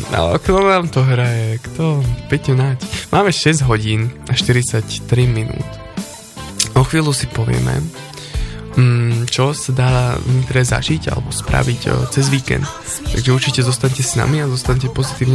Ale kto nám to hraje? Kto? Peťo Nať. Máme 6 hodín a 43 minút. O chvíľu si povieme, čo sa dá zažiť alebo spraviť cez víkend. Takže určite zostaňte s nami a zostaňte pozitívne